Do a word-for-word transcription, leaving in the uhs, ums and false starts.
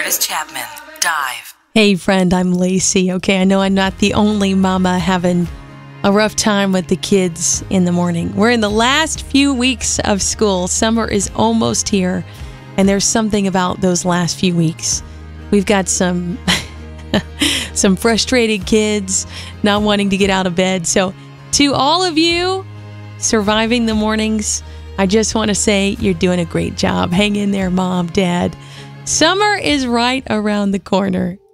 Curtis Chapman, Dive. Hey, friend, I'm Lacey. Okay, I know I'm not the only mama having a rough time with the kids in the morning. We're in the last few weeks of school. Summer is almost here, and there's something about those last few weeks. We've got some some frustrated kids not wanting to get out of bed. So to all of you surviving the mornings, I just want to say you're doing a great job. Hang in there, Mom, Dad. Summer is right around the corner.